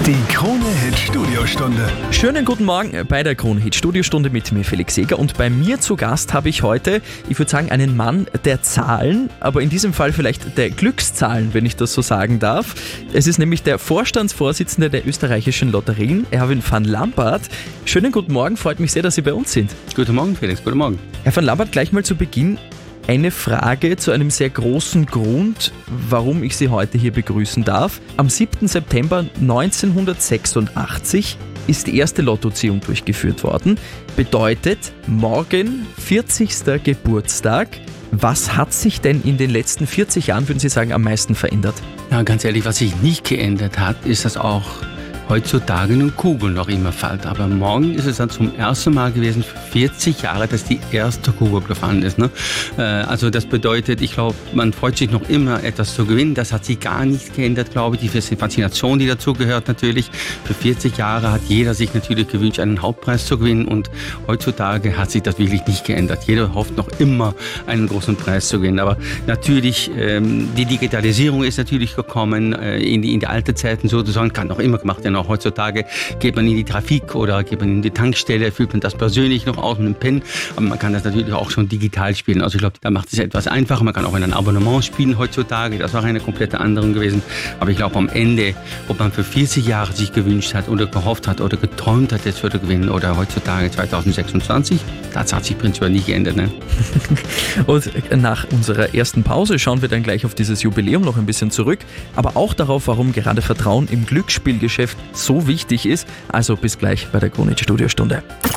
Die Krone-Hit-Studiostunde. Schönen guten Morgen bei der Krone-Hit-Studiostunde mit mir, Felix Seger. Und bei mir zu Gast habe ich heute, ich würde sagen, einen Mann der Zahlen, aber in diesem Fall vielleicht der Glückszahlen, wenn ich das so sagen darf. Es ist nämlich der Vorstandsvorsitzende der österreichischen Lotterien, Erwin van Lampert. Schönen guten Morgen, freut mich sehr, dass Sie bei uns sind. Guten Morgen, Felix, guten Morgen. Herr van Lampert, gleich mal zu Beginn eine Frage zu einem sehr großen Grund, warum ich Sie heute hier begrüßen darf. Am 7. September 1986 ist die erste Lottoziehung durchgeführt worden. Bedeutet, morgen 40. Geburtstag. Was hat sich denn in den letzten 40 Jahren, würden Sie sagen, am meisten verändert? Ja, ganz ehrlich, was sich nicht geändert hat, ist, dass auch heutzutage eine Kugel noch immer fällt. Aber morgen ist es dann zum ersten Mal gewesen, für 40 Jahre, dass die erste Kugel gefallen ist. Ne? Also das bedeutet, ich glaube, man freut sich noch immer, etwas zu gewinnen. Das hat sich gar nicht geändert, glaube ich. Die Faszination, die dazu gehört natürlich. Für 40 Jahre hat jeder sich natürlich gewünscht, einen Hauptpreis zu gewinnen. Und heutzutage hat sich das wirklich nicht geändert. Jeder hofft noch immer, einen großen Preis zu gewinnen. Aber natürlich, die Digitalisierung ist natürlich gekommen, in die alte Zeiten sozusagen, kann noch immer gemacht werden. Auch heutzutage geht man in die Trafik oder geht man in die Tankstelle, fühlt man das persönlich noch aus mit einem PIN, aber man kann das natürlich auch schon digital spielen. Also ich glaube, da macht es etwas einfacher. Man kann auch in ein Abonnement spielen heutzutage, das war eine komplette andere gewesen. Aber ich glaube am Ende, ob man für 40 Jahre sich gewünscht hat oder gehofft hat oder geträumt hat, jetzt würde gewinnen oder heutzutage 2026, das hat sich prinzipiell nicht geändert. Ne? Und nach unserer ersten Pause schauen wir dann gleich auf dieses Jubiläum noch ein bisschen zurück, aber auch darauf, warum gerade Vertrauen im Glücksspielgeschäft so wichtig ist. Also bis gleich bei der Krone-Hit-Studiostunde.